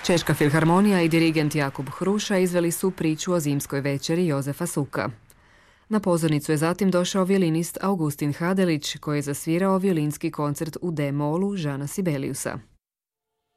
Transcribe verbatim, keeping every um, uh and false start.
Češka filharmonija i dirigent Jakub Hruša izveli su priču o zimskoj večeri Jozefa Suka. Na pozornicu je zatim došao violinist Augustin Hadelić koji je zasvirao violinski koncert u D-molu Žana Sibeliusa.